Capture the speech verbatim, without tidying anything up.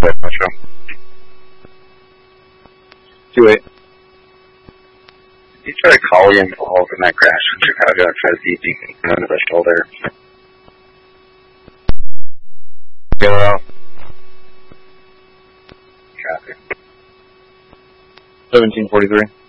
West Metro. two eight. You try to call you involved in that crash in Chicago and try to see if you can come under the shoulder. Get it out. Copy. seventeen forty-three.